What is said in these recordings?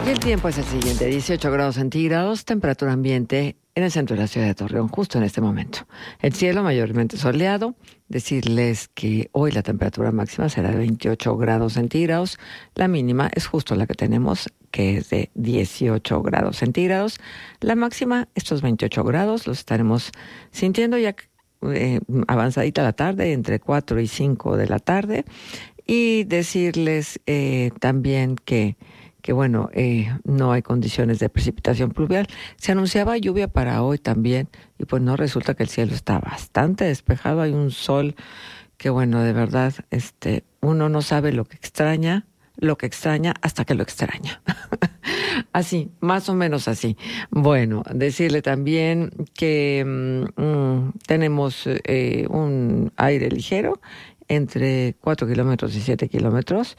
Y el tiempo es el siguiente: 18 grados centígrados, temperatura ambiente en el centro de la ciudad de Torreón, justo en este momento. El cielo mayormente soleado. Decirles que hoy la temperatura máxima será de 28 grados centígrados. La mínima es justo la que tenemos, que es de 18 grados centígrados. La máxima, estos 28 grados, los estaremos sintiendo ya avanzadita la tarde, entre 4 y 5 de la tarde. Y decirles también que bueno, no hay condiciones de precipitación pluvial. Se anunciaba lluvia para hoy también, y pues no, resulta que el cielo está bastante despejado. Hay un sol que, bueno, de verdad, uno no sabe lo que extraña hasta que lo extraña. Así, más o menos así. Bueno, decirle también que tenemos un aire ligero entre 4 kilómetros y 7 kilómetros,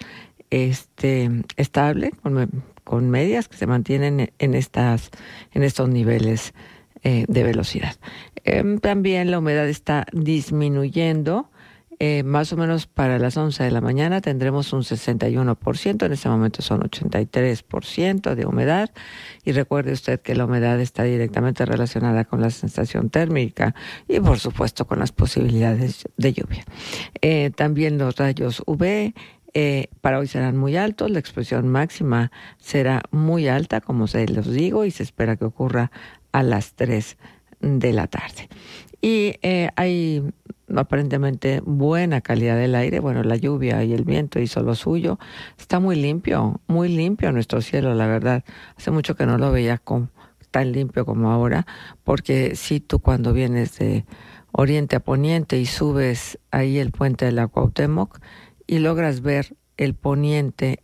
estable, con medias que se mantienen en estos niveles de velocidad. También la humedad está disminuyendo. Más o menos para las 11 de la mañana tendremos un 61%, en este momento son 83% de humedad, y recuerde usted que la humedad está directamente relacionada con la sensación térmica y por supuesto con las posibilidades de lluvia. También los rayos UV para hoy serán muy altos. La exposición máxima será muy alta, como se los digo, y se espera que ocurra a las 3 de la tarde. Y hay aparentemente buena calidad del aire. Bueno, la lluvia y el viento hizo lo suyo. Está muy limpio nuestro cielo, la verdad. Hace mucho que no lo veía tan limpio como ahora, porque si tú cuando vienes de oriente a poniente y subes ahí el puente de la Cuauhtémoc y logras ver el poniente,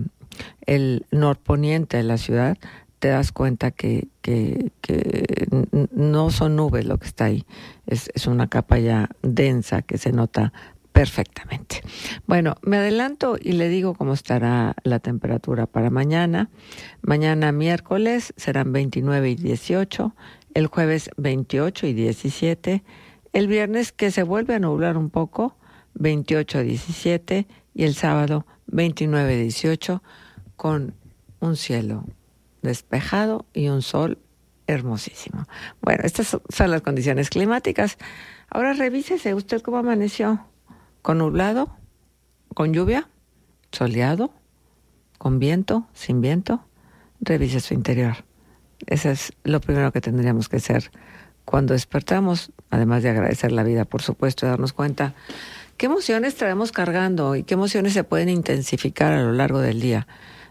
el norponiente de la ciudad, te das cuenta que no son nubes lo que está ahí. Es una capa ya densa que se nota perfectamente. Bueno, me adelanto y le digo cómo estará la temperatura para mañana. Mañana miércoles serán 29 y 18, el jueves 28 y 17, el viernes, que se vuelve a nublar un poco, 28 a 17, y el sábado 29 a 18, con un cielo despejado y un sol hermosísimo. Bueno, estas son las condiciones climáticas. Ahora revísese usted cómo amaneció. ¿Con nublado? ¿Con lluvia? ¿Soleado? ¿Con viento? ¿Sin viento? Revise su interior. Eso es lo primero que tendríamos que hacer cuando despertamos, además de agradecer la vida, por supuesto, y darnos cuenta qué emociones traemos cargando y qué emociones se pueden intensificar a lo largo del día.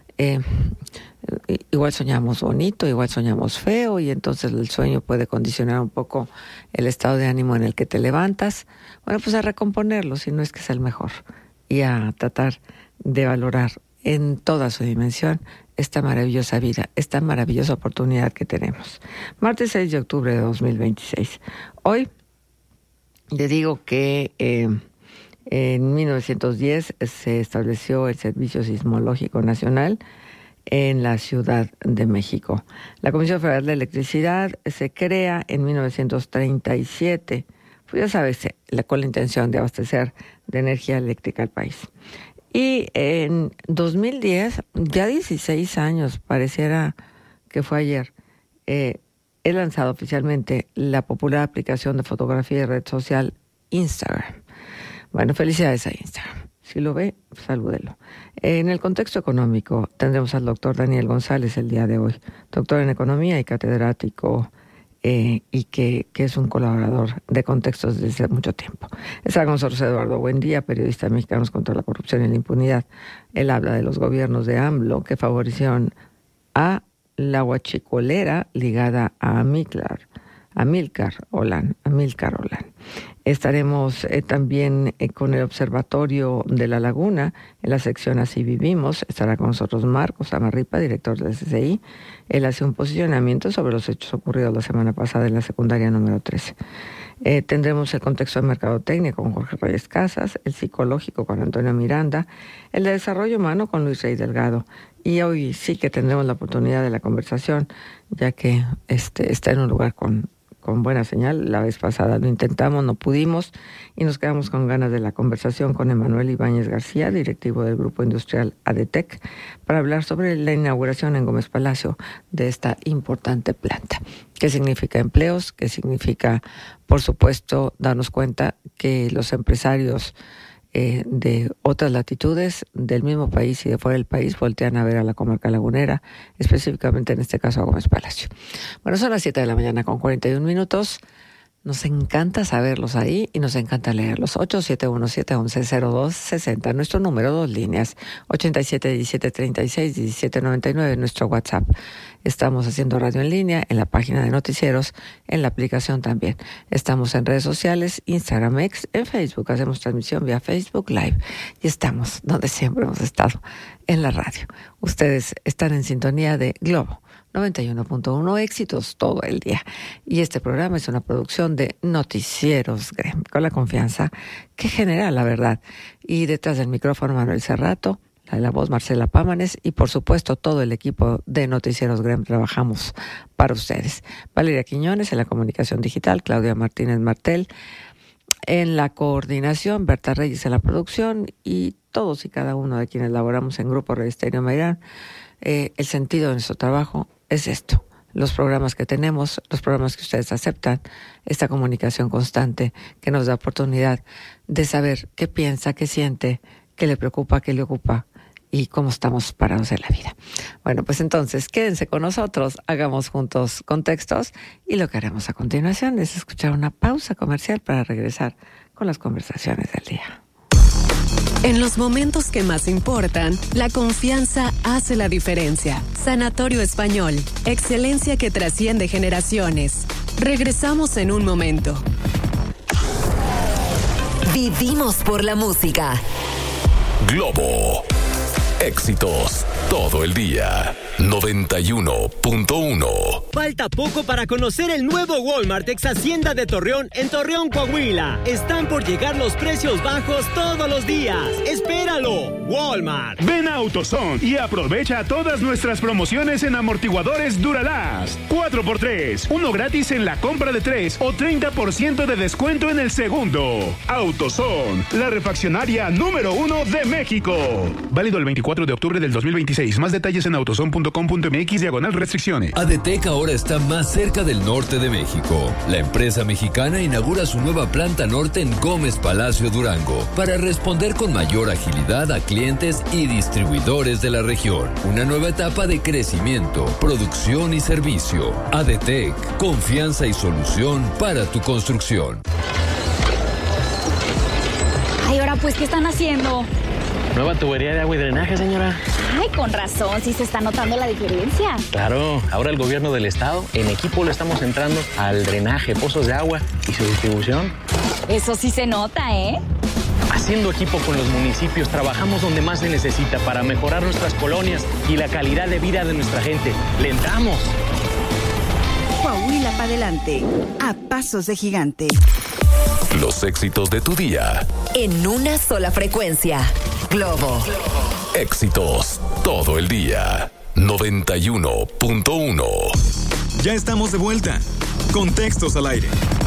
Igual soñamos bonito, igual soñamos feo, y entonces el sueño puede condicionar un poco el estado de ánimo en el que te levantas. Bueno, pues a recomponerlo, si no es que es el mejor, y a tratar de valorar en toda su dimensión esta maravillosa vida, esta maravillosa oportunidad que tenemos. Martes 6 de octubre de 2026. Hoy le digo que en 1910 se estableció el Servicio Sismológico Nacional en la Ciudad de México. La Comisión Federal de Electricidad se crea en 1937, pues ya sabes, con la intención de abastecer de energía eléctrica al país. Y en 2010, ya 16 años, pareciera que fue ayer, he lanzado oficialmente la popular aplicación de fotografía y red social Instagram. Bueno, felicidades a Instagram. Si lo ve, salúdelo. En el contexto económico, tendremos al doctor Daniel González el día de hoy, doctor en economía y catedrático, y que es un colaborador de Contextos desde mucho tiempo. Está con nosotros Eduardo Buendía, periodista de Mexicanos contra la Corrupción y la Impunidad. Él habla de los gobiernos de AMLO que favorecieron a la huachicolera ligada a Amílcar Olan. Estaremos también con el Observatorio de la Laguna, en la sección Así Vivimos. Estará con nosotros Marcos Amarripa, director del CCI. Él hace un posicionamiento sobre los hechos ocurridos la semana pasada en la secundaria número 13. Tendremos el contexto de mercadotecnia con Jorge Reyes Casas, el psicológico con Antonio Miranda, el de desarrollo humano con Luis Rey Delgado. Y hoy sí que tendremos la oportunidad de la conversación, ya que está en un lugar con con buena señal. La vez pasada lo intentamos, no pudimos, y nos quedamos con ganas de la conversación con Emanuel Ibáñez García, directivo del Grupo Industrial ADTEC, para hablar sobre la inauguración en Gómez Palacio de esta importante planta. ¿Qué significa empleos? ¿Qué significa, por supuesto, darnos cuenta que los empresarios de otras latitudes del mismo país y de fuera del país voltean a ver a la comarca lagunera, específicamente en este caso a Gómez Palacio? Bueno, son las 7 de la mañana con 41 minutos. Nos encanta saberlos ahí y nos encanta leerlos. 8717-110260, nuestro número, 2 líneas. 8717361799, nuestro WhatsApp. Estamos haciendo radio en línea, en la página de noticieros, en la aplicación también. Estamos en redes sociales, Instagram, X, en Facebook. Hacemos transmisión vía Facebook Live. Y estamos donde siempre hemos estado, en la radio. Ustedes están en sintonía de Globo 91.1, éxitos todo el día. Y este programa es una producción de Noticieros GREM, con la confianza que genera la verdad. Y detrás del micrófono, Manuel Cerrato, la voz, Marcela Pámanes, y por supuesto todo el equipo de Noticieros GREM trabajamos para ustedes. Valeria Quiñones en la comunicación digital, Claudia Martínez Martel en la coordinación, Berta Reyes en la producción, y todos y cada uno de quienes laboramos en Grupo Radio Estéreo Mairán. El sentido de nuestro trabajo es esto: los programas que tenemos, los programas que ustedes aceptan, esta comunicación constante que nos da oportunidad de saber qué piensa, qué siente, qué le preocupa, qué le ocupa y cómo estamos parados en la vida. Bueno, pues entonces quédense con nosotros, hagamos juntos contextos, y lo que haremos a continuación es escuchar una pausa comercial para regresar con las conversaciones del día. En los momentos que más importan, la confianza hace la diferencia. Sanatorio Español, excelencia que trasciende generaciones. Regresamos en un momento. Vivimos por la música. Globo. Éxitos todo el día. 91.1. Falta poco para conocer el nuevo Walmart ex Hacienda de Torreón en Torreón, Coahuila. Están por llegar los precios bajos todos los días. ¡Espéralo! Walmart. Ven a AutoZone y aprovecha todas nuestras promociones en amortiguadores Duralast. 4x3, 1 gratis en la compra de 3 o 30% de descuento en el segundo. AutoZone, la refaccionaria número 1 de México. Válido el 24 de octubre del 2026. Más detalles en autozone.com.mx/restricciones. ADTEC ahora está más cerca del norte de México. La empresa mexicana inaugura su nueva planta norte en Gómez Palacio, Durango, para responder con mayor agilidad a clientes y distribuidores de la región. Una nueva etapa de crecimiento, producción y servicio. ADTEC, confianza y solución para tu construcción. Ay, ahora pues, ¿qué están haciendo? Nueva tubería de agua y drenaje, señora. Ay, con razón, sí se está notando la diferencia. Claro, ahora el gobierno del estado en equipo le estamos entrando al drenaje, pozos de agua y su distribución. Eso sí se nota, ¿eh? Haciendo equipo con los municipios, trabajamos donde más se necesita para mejorar nuestras colonias y la calidad de vida de nuestra gente. ¡Le entramos! Coahuila para adelante, a pasos de gigante. Los éxitos de tu día. En una sola frecuencia. Globo. Éxitos todo el día. 91.1. Ya estamos de vuelta. Contextos al aire.